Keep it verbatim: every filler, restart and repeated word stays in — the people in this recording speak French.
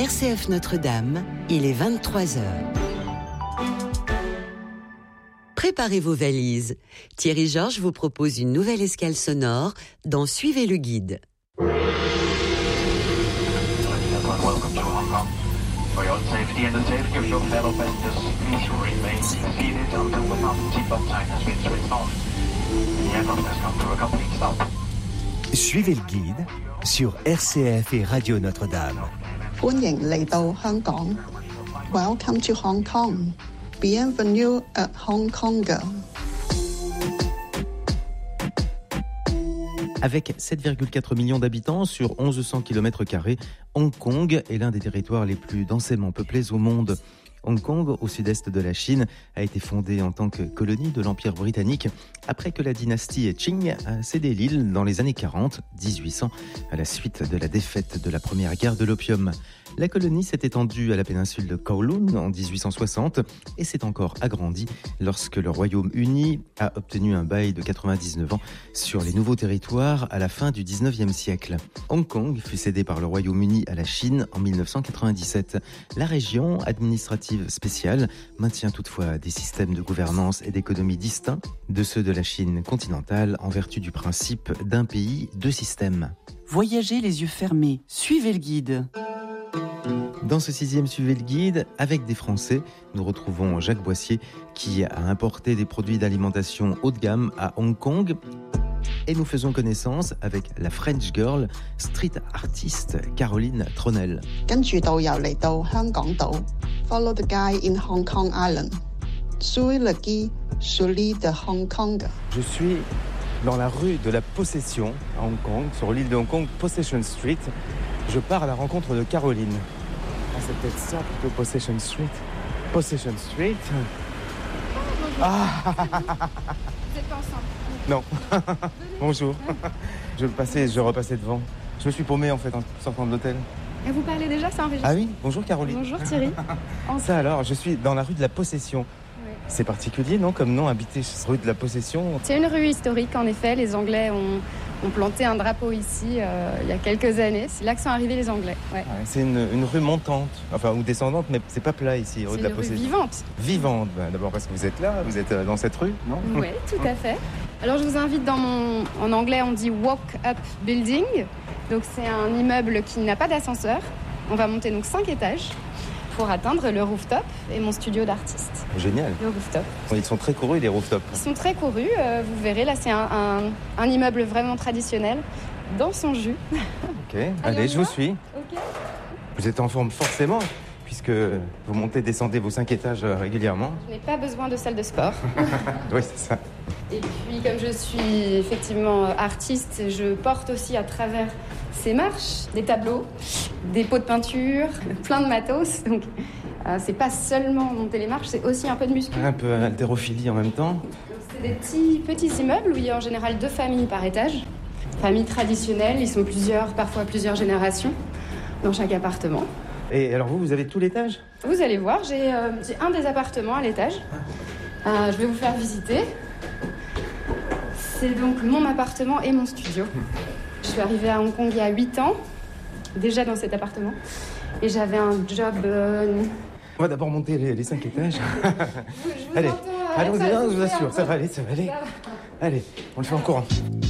R C F Notre-Dame, il est vingt-trois heures. Préparez vos valises. Thierry Georges vous propose une nouvelle escale sonore dans Suivez le guide. For your safety and the safety of your fellow passengers, please remain seated until the fasten seatbelt sign has been switched off. The aircraft has come to a complete stop. Suivez le guide sur R C F et Radio Notre-Dame. 歡迎嚟到香港 Welcome to Hong Kong. Bienvenue at Hong Kong. Avec sept virgule quatre millions d'habitants sur mille cent kilomètres carrés, Hong Kong est l'un des territoires les plus densément peuplés au monde. Hong Kong, au sud-est de la Chine, a été fondée en tant que colonie de l'Empire britannique après que la dynastie Qing a cédé l'île dans les années quarante, dix-huit cents, à la suite de la défaite de la première guerre de l'opium. La colonie s'est étendue à la péninsule de Kowloon en dix-huit cent soixante et s'est encore agrandie lorsque le Royaume-Uni a obtenu un bail de quatre-vingt-dix-neuf ans sur les nouveaux territoires à la fin du dix-neuvième siècle. Hong Kong fut cédé par le Royaume-Uni à la Chine en mille neuf cent quatre-vingt-dix-sept. La région administrative spéciale maintient toutefois des systèmes de gouvernance et d'économie distincts de ceux de la Chine continentale en vertu du principe d'un pays, deux systèmes. Voyagez les yeux fermés, suivez le guide. Dans ce sixième Suivez le guide, avec des Français, nous retrouvons Jacques Boissier qui a importé des produits d'alimentation haut de gamme à Hong Kong. Et nous faisons connaissance avec la French girl, street artiste Caroline Tronel. 跟住導遊嚟到香港島 Follow the guide in Hong Kong Island. Suivez le guide sur l'île de Hong Kong. Je suis dans la rue de la Possession à Hong Kong, sur l'île de Hong Kong, Possession Street. Je pars à la rencontre de Caroline. Ah, c'est peut-être ça plutôt, Possession Street. Possession Street. Oh, bonjour. Ah. Vous êtes pas ensemble? Non. Bonjour. Je passais, je repassais devant. Je me suis paumé en fait en sortant de l'hôtel. Et vous parlez déjà, c'est enregistré? Ah oui, bonjour Caroline. Bonjour Thierry. Ça alors, je suis dans la rue de la Possession. Oui. C'est particulier, non, comme nom, habiter rue de la Possession? C'est une rue historique, en effet. Les Anglais ont, ont planté un drapeau ici euh, il y a quelques années. C'est là que sont arrivés les Anglais. Ouais. Ouais, c'est une, une rue montante, enfin ou descendante, mais c'est pas plat ici, rue C'est de la une rue Possession. vivante. Vivante, bah, d'abord parce que vous êtes là, vous êtes dans cette rue, non? Oui, tout à fait. Alors je vous invite dans mon... En anglais, on dit walk-up building. Donc c'est un immeuble qui n'a pas d'ascenseur. On va monter donc cinq étages pour atteindre le rooftop et mon studio d'artiste. Génial. Le rooftop. Ils sont très courus les rooftops. Ils sont très courus, euh, vous verrez, là c'est un, un, un immeuble vraiment traditionnel, dans son jus. Ok, allez, je vous suis. Ok. Vous êtes en forme forcément, puisque vous montez, descendez vos cinq étages régulièrement. Je n'ai pas besoin de salle de sport. Oui, c'est ça. Et puis comme je suis effectivement artiste, je porte aussi à travers ces marches des tableaux, des pots de peinture, plein de matos. Donc euh, c'est pas seulement monter les marches, c'est aussi un peu de muscu. Un peu haltérophilie en même temps. Donc, c'est des petits, petits immeubles où il y a en général deux familles par étage. Familles traditionnelles, ils sont plusieurs, parfois plusieurs générations dans chaque appartement. Et alors vous, vous avez tout l'étage? Vous allez voir, j'ai, euh, j'ai un des appartements à l'étage. Euh, je vais vous faire visiter. C'est donc mon appartement et mon studio. Je suis arrivée à Hong Kong il y a huit ans, déjà dans cet appartement. Et j'avais un job... Euh... On va d'abord monter les, les cinq étages. Je vous allez, entends, allons-y, ça, je vous assure, ça va aller, ça va aller. Ça va. Allez, on le fait en courant.